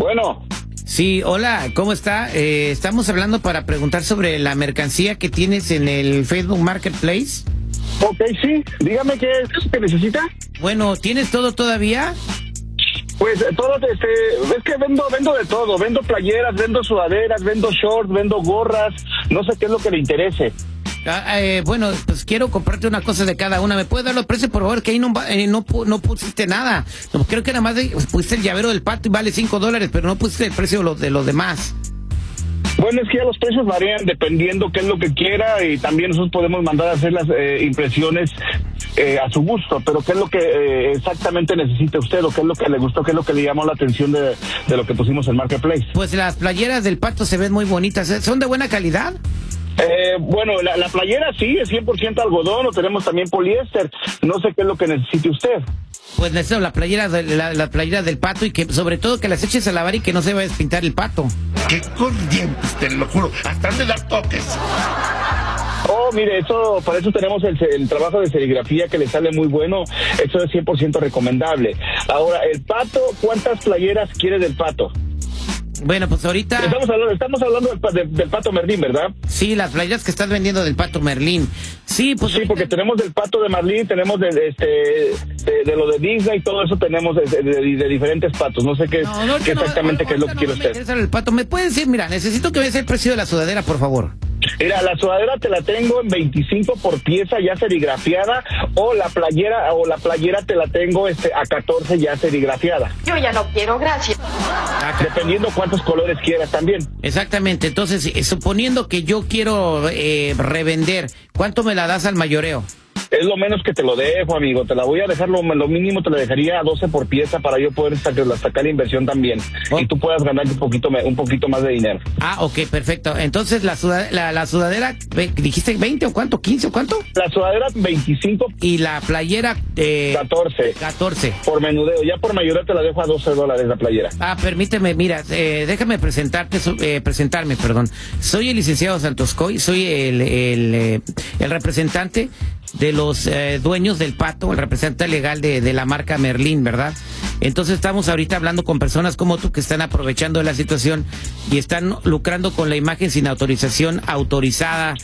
Bueno. Sí, hola, ¿cómo está? Estamos hablando para preguntar sobre la mercancía que tienes en el Facebook Marketplace. Ok, sí. Dígame qué es lo que necesita. Bueno, ¿tienes todo todavía? Pues todo, es que vendo de todo. Vendo playeras, vendo sudaderas, vendo shorts, vendo gorras. No sé qué es lo que le interese. Bueno, pues quiero comprarte una cosa de cada una. ¿Me puedes dar los precios, por favor? Que ahí no pusiste nada. No, creo que nada más pusiste el llavero del pato y vale $5, pero no pusiste el precio de los demás. Bueno, es que ya los precios varían dependiendo qué es lo que quiera y también nosotros podemos mandar a hacer las impresiones a su gusto, pero qué es lo que exactamente necesita usted o qué es lo que le gustó, qué es lo que le llamó la atención de lo que pusimos en Marketplace. Pues las playeras del pato se ven muy bonitas. ¿Son de buena calidad? Bueno, la playera sí, es 100% algodón, o tenemos también poliéster. No sé qué es lo que necesite usted. Pues necesito la playera del pato y que sobre todo que las eches a lavar y que no se vaya a despintar el pato. ¡Qué corrientes, te lo juro! ¡Hasta han de dar toques! Oh, mire, para eso tenemos el trabajo de serigrafía que le sale muy bueno. Eso es 100% recomendable. Ahora, el pato, ¿cuántas playeras quiere del pato? Bueno, pues ahorita... Estamos hablando del pato Merlín, ¿verdad? Sí, las playeras que estás vendiendo del pato Merlín. Sí, pues... Sí, ahorita... porque tenemos del pato de Merlín, tenemos de lo de Disney y todo eso tenemos de diferentes patos. No sé qué exactamente qué es lo que quiere usted. El pato. ¿Me puede decir, mira, necesito que veas el precio de la sudadera, por favor? Mira, la sudadera te la tengo en 25 por pieza ya serigrafiada, o la playera te la tengo a 14 ya serigrafiada. Yo ya no quiero, gracias. Dependiendo cuántos colores quieras también. Exactamente, entonces, suponiendo que yo quiero revender, ¿cuánto me la das al mayoreo? Es lo menos que te lo dejo, amigo. Te la voy a dejar, lo mínimo te la dejaría a 12 por pieza para yo poder sacar la inversión también. Oh. Y tú puedas ganar un poquito más de dinero. Ah, ok, perfecto. Entonces, la sudadera, ¿dijiste 20 o cuánto? ¿15 o cuánto? La sudadera, 25. Y la playera, 14. Por menudeo. Ya por mayoreo te la dejo a $12 la playera. Ah, permíteme, mira, déjame presentarme, perdón. Soy el licenciado Santoscoy, soy el representante de los dueños del pato, el representante legal de la marca Merlín, ¿verdad? Entonces estamos ahorita hablando con personas como tú que están aprovechando de la situación y están lucrando con la imagen sin autorización autorizada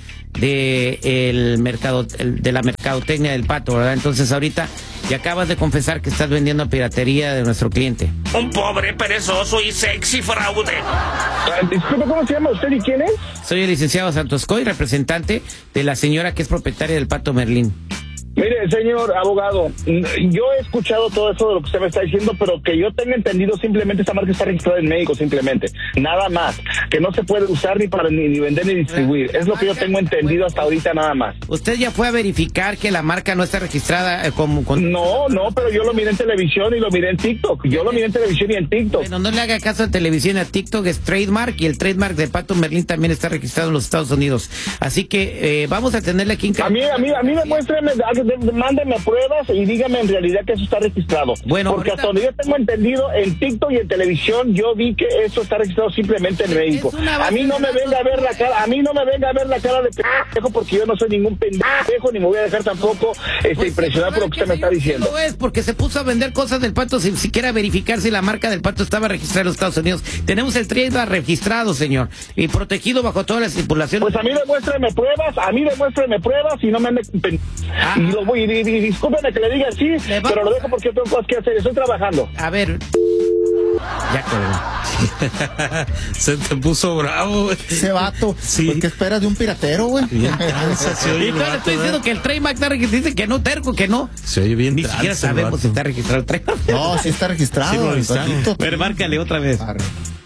de la mercadotecnia del pato, ¿verdad? Entonces ahorita ya acabas de confesar que estás vendiendo piratería de nuestro cliente. Un pobre, perezoso y sexy fraude. Disculpe, ¿cómo se llama usted y quién es? Soy el licenciado Santoscoy, representante de la señora que es propietaria del pato Merlín. Mire, señor abogado, yo he escuchado todo eso de lo que usted me está diciendo, pero que yo tenga entendido, simplemente esta marca está registrada en México, simplemente, nada más, que no se puede usar ni para ni vender ni distribuir, es lo que yo tengo entendido hasta ahorita nada más. ¿Usted ya fue a verificar que la marca no está registrada como... No, pero yo lo miré en televisión y lo miré en TikTok, lo miré en televisión y en TikTok. Bueno, no le haga caso a televisión y a TikTok, es trademark, y el trademark de Pato Merlín también está registrado en los Estados Unidos, así que vamos a tenerle aquí en... A mí demuéstreme, mándeme pruebas y dígame en realidad que eso está registrado. Bueno, porque ahorita... hasta donde yo tengo entendido, en TikTok y en televisión, yo vi que eso está registrado simplemente en México. A mí no me venga a ver la cara, de pendejo, porque yo no soy ningún pendejo, ni me voy a dejar tampoco impresionar por lo que usted me está diciendo. No es porque se puso a vender cosas del pato sin siquiera verificar si la marca del pato estaba registrada en los Estados Unidos. Tenemos el trademark registrado, señor, y protegido bajo todas las estipulaciones. Pues a mí demuéstreme pruebas y no me ande y lo voy y discúlpeme que le diga así, pero lo dejo porque yo tengo cosas que hacer, estoy trabajando. A ver, ya colgó. Se te puso bravo, güey. Ese vato, sí. ¿Qué esperas de un piratero, güey? Bien tranza, se oye y todavía estoy diciendo que el trademark está registrado, dice que no, terco, que no. Se oye bien Ni tranza, siquiera sabemos si está registrado el trademark. No, sí está registrado. Sí, pero márcale otra vez. Arre.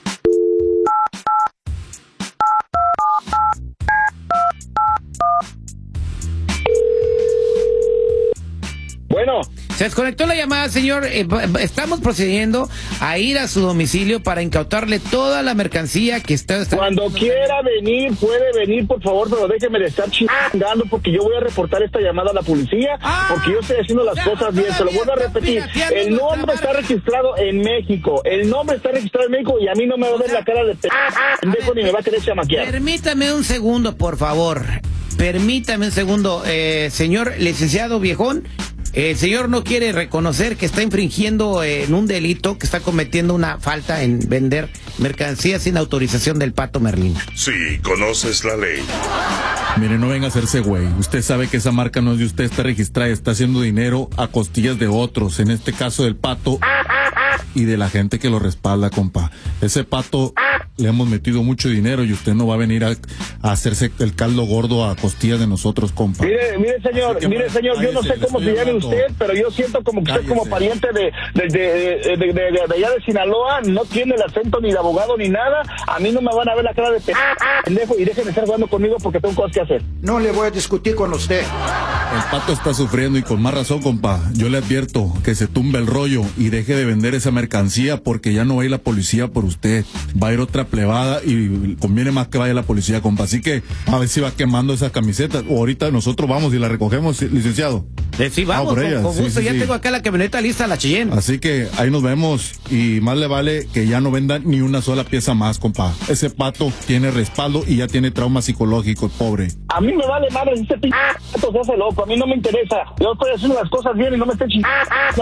Bueno. Se desconectó la llamada, señor. Estamos procediendo a ir a su domicilio para incautarle toda la mercancía que está... Cuando quiera venir, puede venir, por favor, pero déjeme de estar chingando porque yo voy a reportar esta llamada a la policía porque yo estoy haciendo las cosas bien. Se lo vuelvo a repetir. El nombre está registrado en México. Y a mí no me va a ver la cara de pendejo ni me va a querer chamaquear. Permítame un segundo, por favor. Señor licenciado viejón. El señor no quiere reconocer que está infringiendo en un delito, que está cometiendo una falta en vender mercancías sin autorización del Pato Merlín. Sí, conoces la ley. Mire, no venga a hacerse güey. Usted sabe que esa marca no es de usted, está registrada, está haciendo dinero a costillas de otros. En este caso del Pato y de la gente que lo respalda, compa. Ese Pato le hemos metido mucho dinero y usted no va a venir a hacerse el caldo gordo a costillas de nosotros, compa. Mire señor, yo no sé cómo se llame usted, pero yo siento como que usted como pariente de allá de Sinaloa, no tiene el acento ni de abogado ni nada. A mí no me van a ver la cara de pendejo y dejen de estar jugando conmigo porque tengo cosas que hacer. No le voy a discutir con usted. El Pato está sufriendo y con más razón, compa. Yo le advierto que se tumbe el rollo y deje de vender esa mercancía porque ya no va a ir la policía por usted. Va a ir otra plebada y conviene más que vaya la policía, compa. Así que a ver si va quemando esas camisetas. O ahorita nosotros vamos y la recogemos, licenciado. Sí, vamos, por ellas. con gusto. Sí, ya sí. tengo acá la camioneta lista, la Cheyenne. Así que ahí nos vemos y más le vale que ya no vendan ni una sola pieza más, compa. Ese Pato tiene respaldo y ya tiene trauma psicológico, pobre. A mí me vale madre si este pato se hace loco, a mí no me interesa. Yo estoy haciendo las cosas bien y no me estén chingando.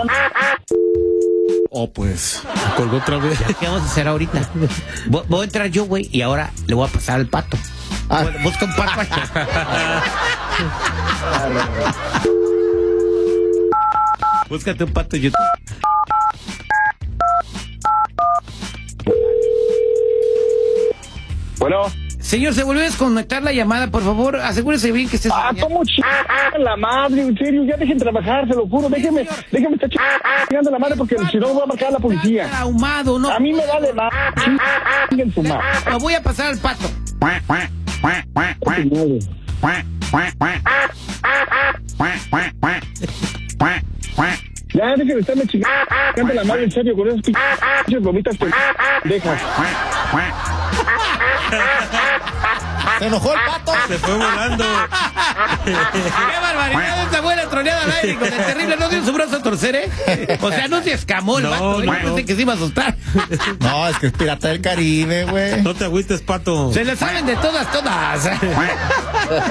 Oh, pues. Colgó otra vez. ¿Qué vamos a hacer ahorita? Voy a entrar yo, güey, y ahora le voy a pasar al Pato. Busca un pato. Búscate un pato en YouTube. Bueno. Señor, ¿se volvió a desconectar la llamada? Por favor, asegúrese bien que esté... ¿Cómo la madre? En serio, ya dejen trabajar, se lo juro. Déjeme estar chingando la madre porque si no me voy a marcar a la policía. Ahumado, ¿no? A mí me vale más. Chinguen su madre. Lo voy a pasar al Pato. Ya dejen de estarme chingando la madre en serio con esas pinches gomitas que dejas. Se enojó el Pato. Se fue volando. ¡Qué barbaridad! Esta buena troneada al aire con el terrible. No dio su brazo a torcer, ¿eh? O sea, no se escamó el vato. Yo pensé que se iba a asustar. No, es que es pirata del Caribe, güey. No te agüites, Pato. Se le saben de todas.